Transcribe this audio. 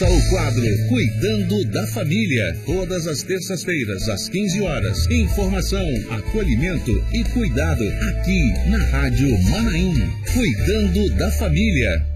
O quadro Cuidando da Família, todas as terças-feiras às 15 horas. Informação, acolhimento e cuidado aqui na Rádio Manaim. Cuidando da Família.